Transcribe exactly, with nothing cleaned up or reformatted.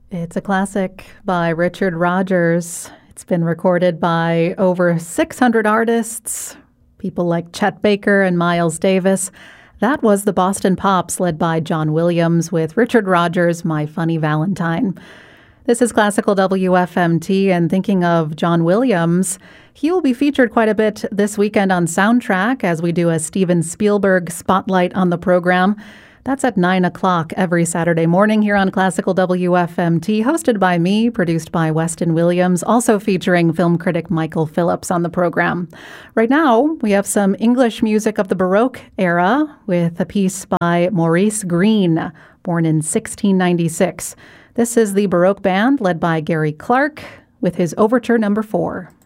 It's a classic by Richard Rodgers. It's been recorded by over six hundred artists, people like Chet Baker and Miles Davis. That was the Boston Pops, led by John Williams, with Richard Rodgers' My Funny Valentine. This is Classical W F M T, and thinking of John Williams, he will be featured quite a bit this weekend on Soundtrack as we do a Steven Spielberg spotlight on the program. That's at nine o'clock every Saturday morning here on Classical W F M T, hosted by me, produced by Weston Williams, also featuring film critic Michael Phillips on the program. Right now, we have some English music of the Baroque era with a piece by Maurice Greene, born in sixteen ninety-six. This is the Baroque Band led by Gary Clark with his Overture Number Four.